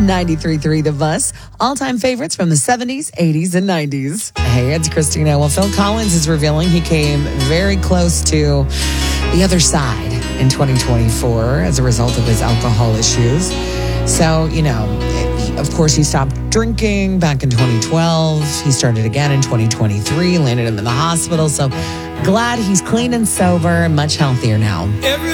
93.3 The Bus. All-time favorites from the 70s, 80s, and 90s. Hey, it's Christina. Well, Phil Collins is revealing he came very close to the other side in 2024 as a result of his alcohol issues. So, of course, he stopped drinking back in 2012. He started again in 2023, landed him in the hospital. So glad he's clean and sober and much healthier now.